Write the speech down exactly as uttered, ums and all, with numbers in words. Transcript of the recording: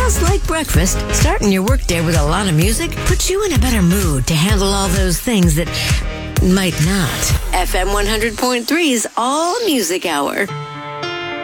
Just like breakfast, starting your workday with a lot of music puts you in a better mood to handle all those things that might not. F M one hundred point three's All Music Hour.